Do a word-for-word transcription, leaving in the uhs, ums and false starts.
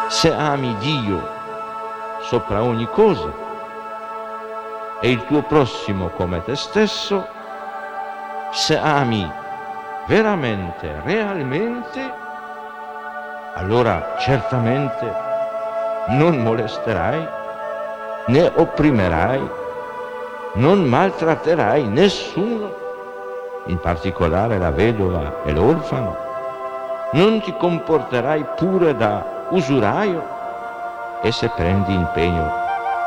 se ami Dio sopra ogni cosa e il tuo prossimo come te stesso, se ami veramente, realmente, allora certamente non molesterai, né opprimerai, non maltratterai nessuno, in particolare la vedova e l'orfano, non ti comporterai pure da usuraio, e se prendi impegno